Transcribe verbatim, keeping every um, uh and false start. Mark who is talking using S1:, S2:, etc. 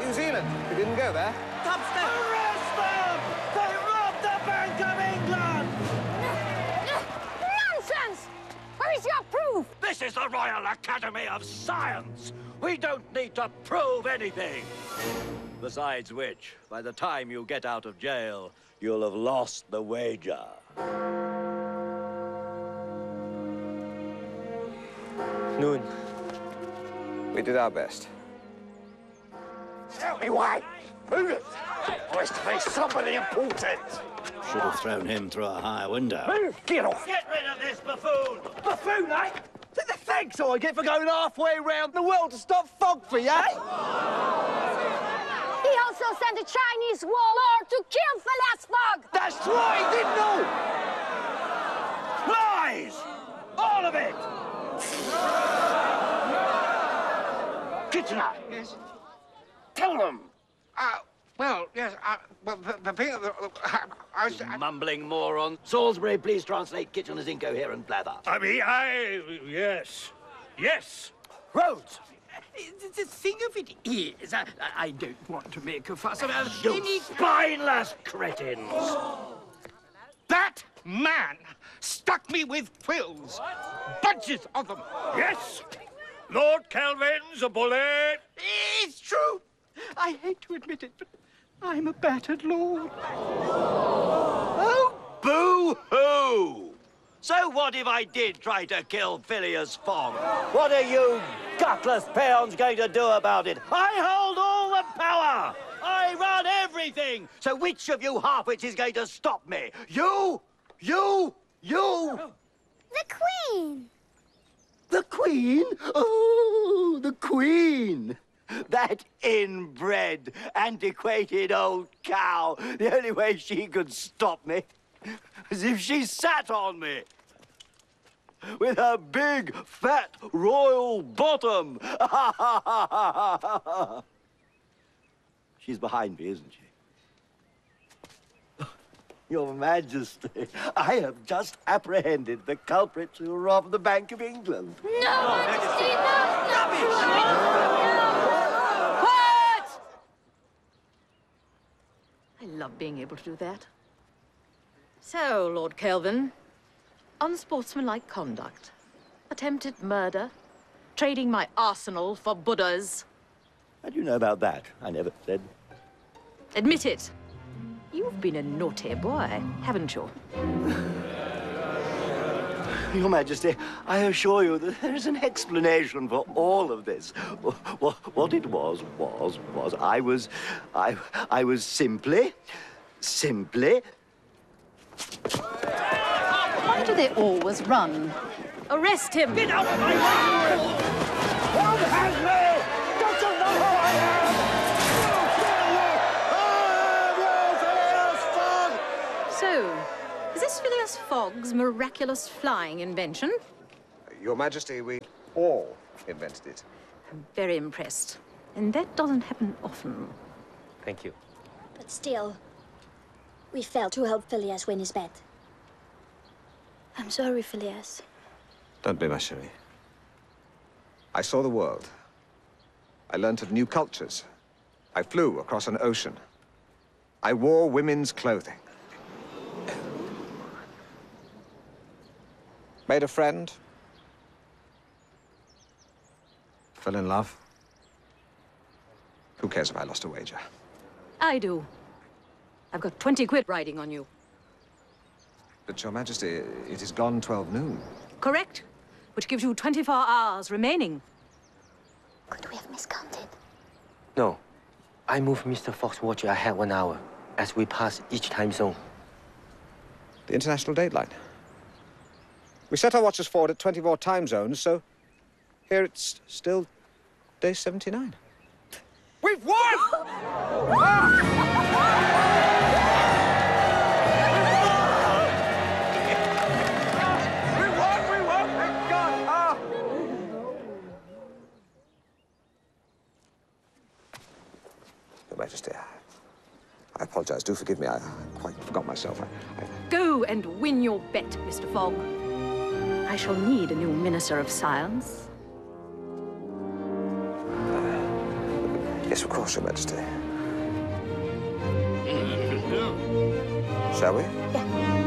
S1: New Zealand. We didn't go there.
S2: Top step! Arrest them! They robbed the Bank of England!
S3: Nonsense! Where is your proof?
S2: This is the Royal Academy of Science. We don't need to prove anything. Besides which, by the time you get out of jail, you'll have lost the wager.
S1: Noon. We did our best.
S4: Tell me why. Who is? Wants to be somebody important.
S2: Should have thrown him through a higher window.
S4: Get off.
S2: Get rid of this buffoon!
S4: Buffoon, eh? The thanks I get for going halfway around the world to stop Fogfrey, eh?
S3: He also sent a Chinese warlord to kill Phileas Fogg!
S4: That's right, he didn't know!
S2: Lies! All of it!
S4: Kitchener!
S5: Yes?
S4: Tell them!
S5: Uh, well, yes, uh, well, the, the thing... The, I, I was... I,
S2: Mumbling moron. Salisbury, please translate Kitchener's incoherent blather.
S6: I mean, I... yes. Yes.
S2: Rhodes!
S5: the thing of it is, I, I don't want to make a fuss about
S2: You
S5: any...
S2: spineless cretins!
S5: That man stuck me with quills. Bunches of them.
S6: Yes. Lord Kelvin's a bullet.
S5: It's true. I hate to admit it, but I'm a battered lord.
S2: Oh, boo-hoo! So what if I did try to kill Phileas Fogg? What are you gutless peons going to do about it? I hold all the power! I run everything! So which of you half-wits is going to stop me? You? You? You?
S3: The Queen!
S2: The Queen? Oh, the Queen! That inbred, antiquated old cow. The only way she could stop me is if she sat on me. With her big, fat, royal bottom. She's behind me, isn't she? Your Majesty, I have just apprehended the culprits who robbed the Bank of England.
S3: No, Majesty, no, no!
S7: Quiet! I love being able to do that. So, Lord Kelvin, unsportsmanlike conduct, attempted murder, trading my arsenal for Buddhas.
S2: How do you know about that? I never said.
S7: Admit it. You've been a naughty boy, haven't you?
S2: Your Majesty, I assure you that there is an explanation for all of this. What, what it was, was, was, I was, I, I was simply, simply...
S7: Why do they always run? Arrest him!
S2: Get out of my way! Don't hang me! Don't you know who I am?
S7: So, is this Phileas Fogg's miraculous flying invention?
S1: Your Majesty, we all invented it.
S7: I'm very impressed. And that doesn't happen often.
S8: Thank you.
S3: But still, we failed to help Phileas win his bet. I'm sorry, Phileas.
S1: Don't be, ma chérie. I saw the world. I learnt of new cultures. I flew across an ocean. I wore women's clothing. Made a friend. Fell in love. Who cares if I lost a wager?
S7: I do. I've got twenty quid riding on you.
S1: But, Your Majesty, it is gone twelve noon.
S7: Correct. Which gives you twenty-four hours remaining.
S3: Could we have miscounted?
S8: No. I moved Mister Fogg's watch ahead one hour as we pass each time zone.
S1: The international dateline. We set our watches forward at twenty-four time zones, so here it's still day seventy-nine.
S4: We've won!
S1: Your Majesty, I, I apologize. Do forgive me. I, I quite forgot myself. I, I...
S7: Go and win your bet, Mister Fogg. I shall need a new Minister of Science.
S1: Yes, of course, Your Majesty. Shall we?
S3: Yeah.